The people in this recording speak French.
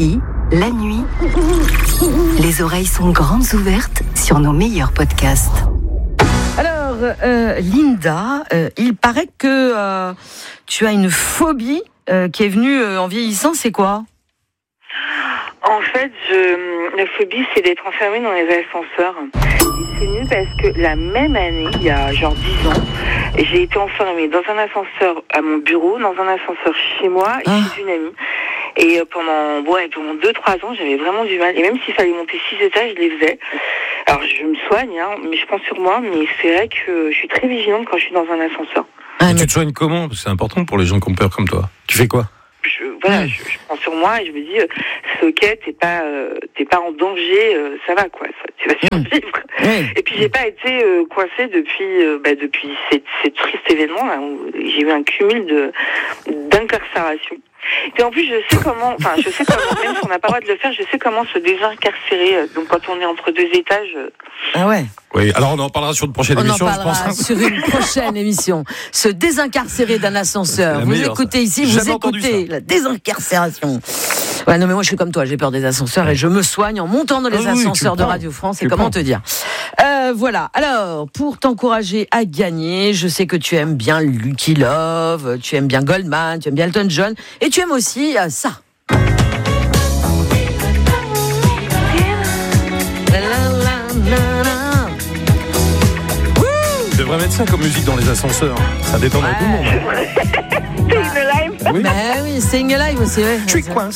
Ici, la nuit, les oreilles sont grandes ouvertes sur nos meilleurs podcasts. Alors, Linda, il paraît que tu as une phobie qui est venue en vieillissant, c'est quoi ? En fait, la phobie, c'est d'être enfermée dans les ascenseurs. C'est venu parce que la même année, il y a genre 10 ans, j'ai été enfermée dans un ascenseur à mon bureau, dans un ascenseur chez moi et chez une amie. Et pendant 2-3 ans, j'avais vraiment du mal. Et même s'il fallait monter 6 étages, je les faisais. Alors, je me soigne, mais je prends sur moi. Mais c'est vrai que je suis très vigilante quand je suis dans un ascenseur. Tu te soignes comment ? C'est important pour les gens qui ont peur comme toi. Tu fais quoi ? Je prends sur moi et je me dis, c'est ok, t'es pas en danger, ça va quoi, tu vas survivre. Et puis j'ai pas été coincée depuis ces tristes événements là où j'ai eu un cumul d'incarcération. Et en plus, je sais comment, même si on n'a pas le droit de le faire, je sais comment se désincarcérer. Donc quand on est entre 2 étages. Ah ouais. Oui, alors on en parlera sur une prochaine émission, je pense. On en parlera sur une prochaine émission. Se désincarcérer d'un ascenseur. Vous écoutez ici, vous écoutez la désincarcération. Ouais, non mais moi je suis comme toi, j'ai peur des ascenseurs et je me soigne en montant dans les ascenseurs de Radio France. Et comment te dire ? Voilà. Alors, pour t'encourager à gagner, je sais que tu aimes bien Lucky Love, tu aimes bien Goldman, tu aimes bien Elton John et tu aimes aussi ça. Tu devrais mettre ça comme musique dans les ascenseurs. Ça détendrait tout le monde. C'est une live. Oui, Sing Alive aussi. Ouais. Je suis coincé.